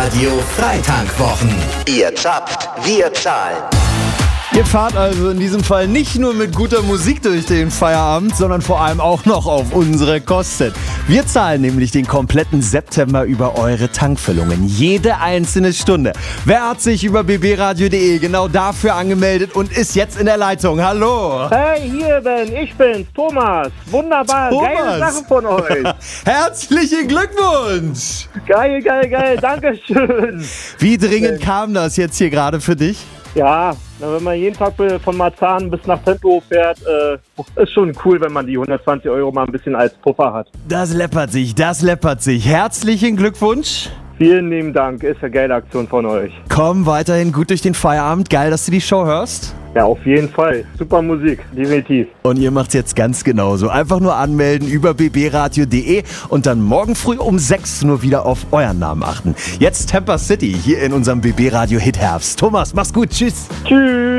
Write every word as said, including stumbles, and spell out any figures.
Radio Freitankwwochen. Ihr zappt, wir zahlen. Ihr fahrt also in diesem Fall nicht nur mit guter Musik durch den Feierabend, sondern vor allem auch noch auf unsere Kosten. Wir zahlen nämlich den kompletten September über eure Tankfüllungen. Jede einzelne Stunde. Wer hat sich über b b radio punkt d e genau dafür angemeldet und ist jetzt in der Leitung? Hallo! Hey, hier bin ich bin's, Thomas. Wunderbar, Thomas. Geile Sache von euch. Herzlichen Glückwunsch! Geil, geil, geil, Dankeschön. Wie dringend kam das jetzt hier gerade für dich? Ja, wenn man jeden Tag von Marzahn bis nach Tempelhof fährt, äh, ist schon cool, wenn man die hundertzwanzig Euro mal ein bisschen als Puffer hat. Das läppert sich, das läppert sich. Herzlichen Glückwunsch. Vielen lieben Dank, ist eine geile Aktion von euch. Komm weiterhin gut durch den Feierabend. Geil, dass du die Show hörst. Ja, auf jeden Fall. Super Musik, definitiv. Und ihr macht's jetzt ganz genauso. Einfach nur anmelden über b b radio punkt d e und dann morgen früh um sechs nur wieder auf euren Namen achten. Jetzt Tampa City hier in unserem B B Radio Hit Herbst. Thomas, mach's gut. Tschüss. Tschüss.